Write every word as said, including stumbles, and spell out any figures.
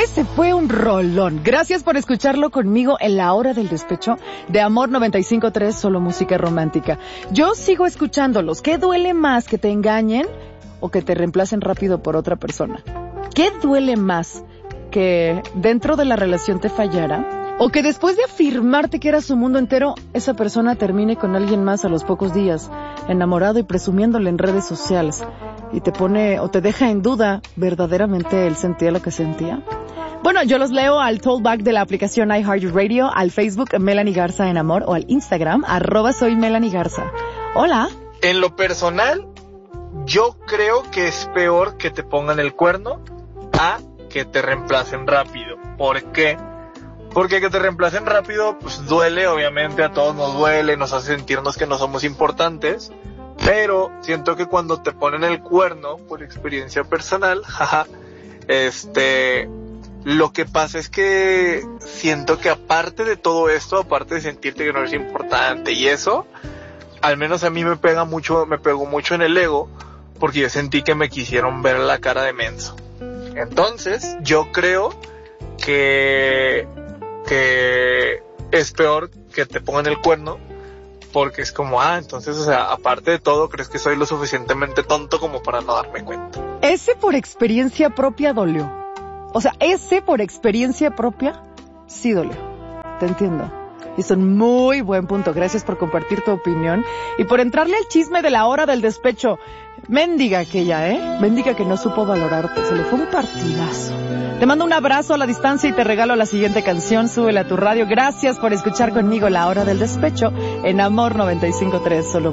Ese fue un rolón. Gracias por escucharlo conmigo en la hora del despecho de Amor noventa y cinco punto tres, solo música romántica. Yo sigo escuchándolos. ¿Qué duele más, que te engañen o que te reemplacen rápido por otra persona? ¿Qué duele más, que dentro de la relación te fallara o que después de afirmarte que era su mundo entero, esa persona termine con alguien más a los pocos días, enamorado y presumiéndole en redes sociales, y te pone o te deja en duda verdaderamente él sentía lo que sentía? Bueno, yo los leo al tollback de la aplicación iHeartRadio, al Facebook Melanie Garza en Amor o al Instagram arroba soy Melanie Garza. Hola. En lo personal, yo creo que es peor que te pongan el cuerno a que te reemplacen rápido. ¿Por qué? Porque que te reemplacen rápido, pues duele, obviamente a todos nos duele, nos hace sentirnos que no somos importantes, pero siento que cuando te ponen el cuerno, por experiencia personal, jaja, este, lo que pasa es que siento que aparte de todo esto, aparte de sentirte que no eres importante y eso, al menos a mí me pega mucho, me pegó mucho en el ego, porque yo sentí que me quisieron ver la cara de menso. Entonces, yo creo que, que es peor que te pongan el cuerno, porque es como, ah, entonces, o sea, aparte de todo, crees que soy lo suficientemente tonto como para no darme cuenta. Ese por experiencia propia dolió. O sea, ese por experiencia propia sí dolió. Te entiendo. Y es un muy buen punto. Gracias por compartir tu opinión y por entrarle al chisme de la hora del despecho. Méndiga aquella, ¿eh? Méndiga que no supo valorarte. Se le fue un partidazo. Te mando un abrazo a la distancia y te regalo la siguiente canción. Súbela a tu radio. Gracias por escuchar conmigo la hora del despecho en Amor noventa y cinco punto tres. Solo